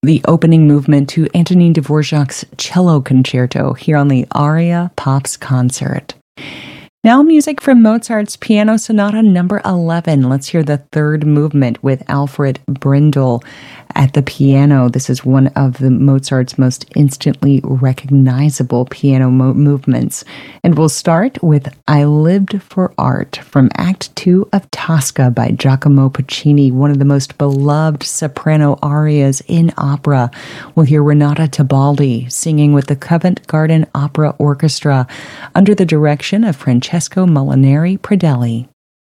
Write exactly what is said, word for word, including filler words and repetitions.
the opening movement to Antonin Dvorak's Cello Concerto here on the Aria Pops Concert. Now music from Mozart's Piano Sonata number eleven. Let's hear the third movement with Alfred Brindle at the piano. This is one of the Mozart's most instantly recognizable piano mo- movements. And we'll start with I Lived for Art from Act Two of Tosca by Giacomo Puccini, one of the most beloved soprano arias in opera. We'll hear Renata Tebaldi singing with the Covent Garden Opera Orchestra under the direction of Francesco Molinari Pradelli.